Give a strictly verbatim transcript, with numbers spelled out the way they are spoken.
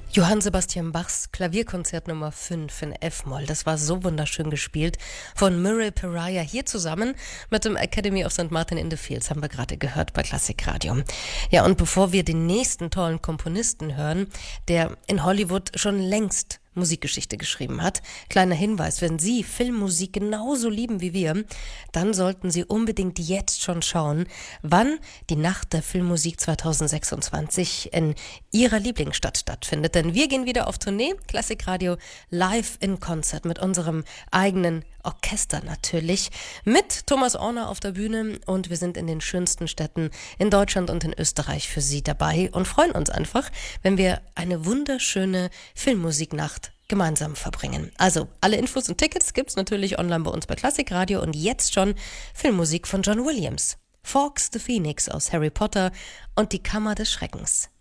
Johann Sebastian Bachs Klavierkonzert Nummer fünf in F-Moll. Das war so wunderschön gespielt von Murray Pariah hier zusammen mit dem Academy of Saint Martin in the Fields, haben wir gerade gehört bei Klassikradio. Ja, und bevor wir den nächsten tollen Komponisten hören, der in Hollywood schon längst Musikgeschichte geschrieben hat. Kleiner Hinweis, wenn Sie Filmmusik genauso lieben wie wir, dann sollten Sie unbedingt jetzt schon schauen, wann die Nacht der Filmmusik zwanzig sechsundzwanzig in Ihrer Lieblingsstadt stattfindet. Denn wir gehen wieder auf Tournee, Klassikradio live in Konzert mit unserem eigenen Orchester natürlich, mit Thomas Orner auf der Bühne, und wir sind in den schönsten Städten in Deutschland und in Österreich für Sie dabei und freuen uns einfach, wenn wir eine wunderschöne Filmmusiknacht gemeinsam verbringen. Also, alle Infos und Tickets gibt's natürlich online bei uns bei Klassikradio, und jetzt schon Filmmusik von John Williams. Fawkes the Phoenix aus Harry Potter und die Kammer des Schreckens.